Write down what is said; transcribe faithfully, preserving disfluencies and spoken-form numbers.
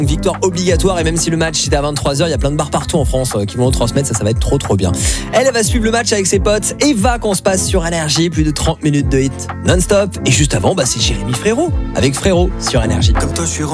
Victoire obligatoire, et même si le match est à vingt-trois heures, il y a plein de bars partout en France qui vont le transmettre, ça, ça va être trop trop bien. Elle, elle va suivre le match avec ses potes. Eva qu'on se passe sur Énergie, plus de trente minutes de hit non-stop. Et juste avant, bah, c'est Jérémy Frérot avec Frérot sur Énergie. Comme toi, je suis